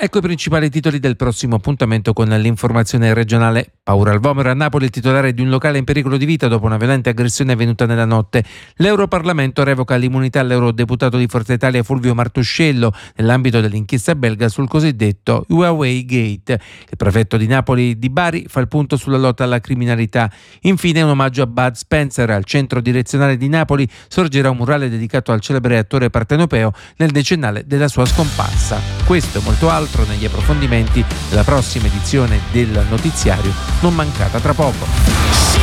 Ecco i principali titoli del prossimo appuntamento con l'informazione regionale. Paura al vomero a Napoli, il titolare di un locale in pericolo di vita dopo una violenta aggressione avvenuta nella notte. L'Europarlamento revoca l'immunità all'eurodeputato di Forza Italia Fulvio Martuscello nell'ambito dell'inchiesta belga sul cosiddetto Huawei Gate. Il prefetto di Napoli Di Bari fa il punto sulla lotta alla criminalità. Infine un omaggio a Bud Spencer. Al centro direzionale di Napoli sorgerà un murale dedicato al celebre attore partenopeo nel decennale della sua scomparsa. Questo e molto altro negli approfondimenti della prossima edizione del notiziario, non mancata tra poco.